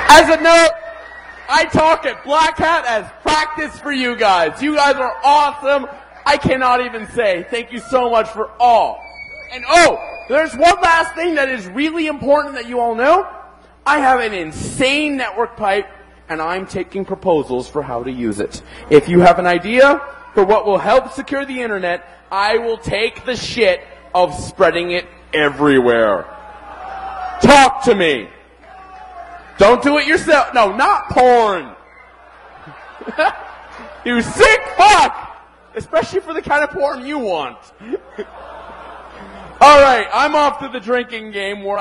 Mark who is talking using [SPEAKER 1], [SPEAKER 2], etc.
[SPEAKER 1] As a note, I talk at Black Hat as practice for you guys. You guys are awesome. I cannot even say thank you so much for all. And there's one last thing that is really important that you all know. I have an insane network pipe, and I'm taking proposals for how to use it. If you have an idea for what will help secure the internet, I will take the shit of spreading it everywhere. Talk to me. Don't do it yourself. No, not porn. You sick fuck! Especially for the kind of porn you want. Alright, I'm off to the drinking game where